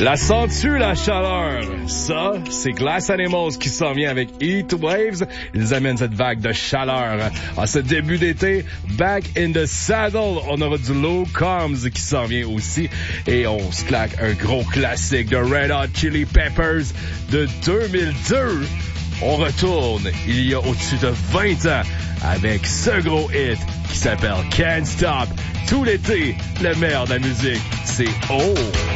La sens-tu, la chaleur? Ça, c'est Glass Animals qui s'en vient avec Heat Waves. Ils amènent cette vague de chaleur. En ce début d'été, Back in the Saddle, on aura du Low Combs qui s'en vient aussi. Et on se claque un gros classique de Red Hot Chili Peppers de 2002. On retourne il y a au-dessus de 20 ans avec ce gros hit qui s'appelle Can't Stop. Tout l'été, le meilleur de la musique, c'est Oh!